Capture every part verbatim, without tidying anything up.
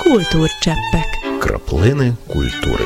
Kultúrcseppek. Краплини культури.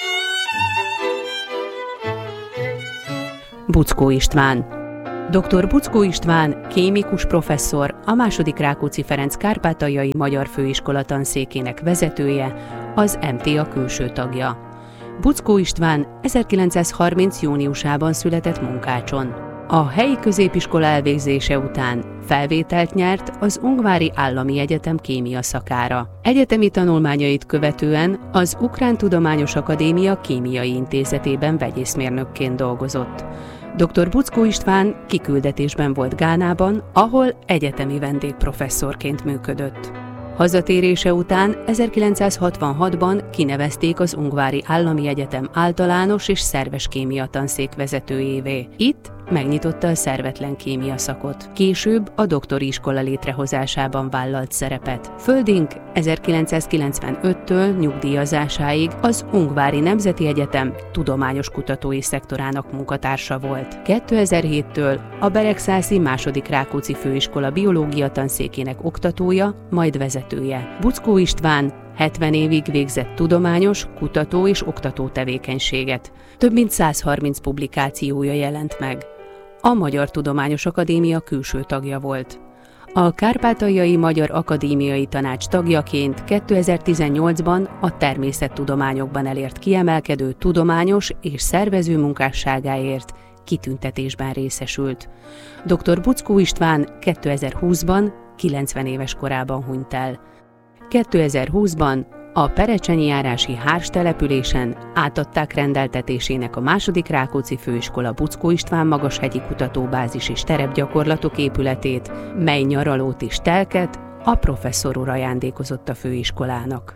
Buczkó István. doktor Buczkó István kémikus professzor, a második Rákóczi Ferenc Kárpátaljai Magyar Főiskola tanszékének vezetője, az em té á külső tagja. Buczkó István ezerkilencszázharminc. júniusában született Munkácson. A helyi középiskola elvégzése után felvételt nyert az Ungvári Állami Egyetem kémia szakára. Egyetemi tanulmányait követően az Ukrán Tudományos Akadémia Kémiai Intézetében vegyészmérnökként dolgozott. doktor Buczkó István kiküldetésben volt Gánában, ahol egyetemi vendégprofesszorként működött. Hazatérése után ezerkilencszázhatvanhatban kinevezték az Ungvári Állami Egyetem általános és szerves kémia tanszék vezetőjévé. Itt megnyitotta a szervetlen kémia szakot. Később a doktori iskola létrehozásában vállalt szerepet. Földink ezerkilencszázkilencvenöttől nyugdíjazásáig az Ungvári Nemzeti Egyetem tudományos kutatói szektorának munkatársa volt. kétezer-héttől a Beregszászi második Rákóczi Főiskola biológia tanszékének oktatója, majd vezetője. Buczkó István hetven évig végzett tudományos, kutató és oktató tevékenységet. Több mint százharminc publikációja jelent meg. A Magyar Tudományos Akadémia külső tagja volt. A Kárpátaljai Magyar Akadémiai Tanács tagjaként kétezer-tizennyolcban a természettudományokban elért kiemelkedő tudományos és szervező munkásságáért kitüntetésben részesült. doktor Buczkó István kétezer-húszban kilencven éves korában hunyt el. kétezer-húszban a Perecsenyi járási Hárs településen átadták rendeltetésének a második Rákóczi Főiskola Buczkó István magashegyi kutatóbázis és terepgyakorlatok épületét, mely nyaralót és telket a professzor úr ajándékozott a főiskolának.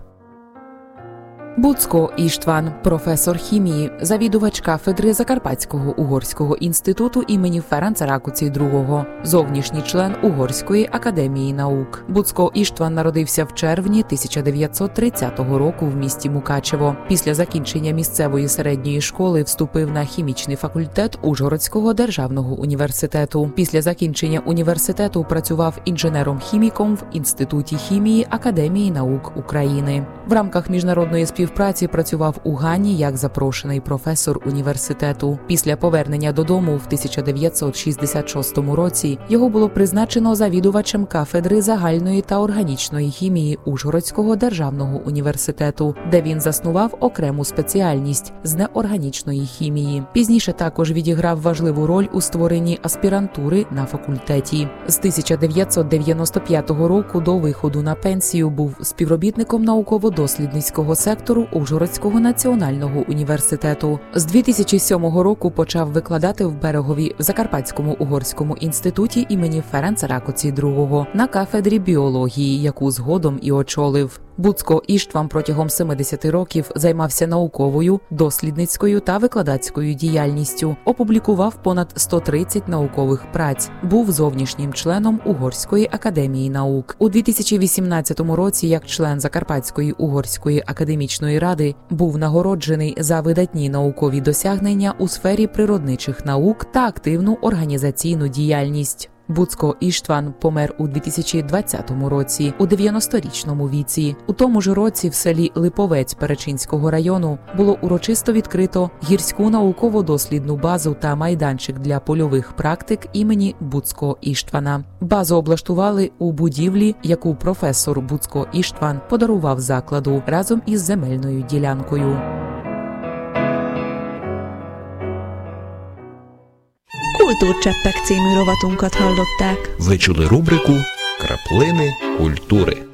Буцко Іштван, професор хімії, завідувач кафедри Закарпатського угорського інституту імені Ференца Ракоці другого, зовнішній член Угорської академії наук. Буцко Іштван народився в червні тисяча дев'ятсот тридцятого року в місті Мукачево. Після закінчення місцевої середньої школи вступив на хімічний факультет Ужгородського державного університету. Після закінчення університету працював інженером-хіміком в Інституті хімії Академії наук України. В рамках міжнародної співпраці Співпраці працював у Гані як запрошений професор університету. Після повернення додому в тисяча дев'ятсот шістдесят шостому році його було призначено завідувачем кафедри загальної та органічної хімії Ужгородського державного університету, де він заснував окрему спеціальність з неорганічної хімії. Пізніше також відіграв важливу роль у створенні аспірантури на факультеті. З тисяча дев'ятсот дев'яносто п'ятого року до виходу на пенсію був співробітником науково-дослідницького сектору Ужгородського національного університету. З дві тисячі сьомого року почав викладати в Берегові в Закарпатському угорському інституті імені Ференца Ракоці другого на кафедрі біології, яку згодом і очолив. Буцко Іштван протягом семидесяти років займався науковою, дослідницькою та викладацькою діяльністю, опублікував понад сто тридцять наукових праць, був зовнішнім членом Угорської академії наук. У дві тисячі вісімнадцятому році, як член Закарпатської угорської академічної ради, був нагороджений за видатні наукові досягнення у сфері природничих наук та активну організаційну діяльність. Буцко Іштван помер у дві тисячі двадцятому році, у дев'яносторічному віці. У тому ж році в селі Липовець Перечинського району було урочисто відкрито гірську науково-дослідну базу та майданчик для польових практик імені Буцко Іштвана. Базу облаштували у будівлі, яку професор Буцко Іштван подарував закладу разом із земельною ділянкою. Kultúrcseppek című rovatunkat hallották. Ви чули рубрику «Краплини культури».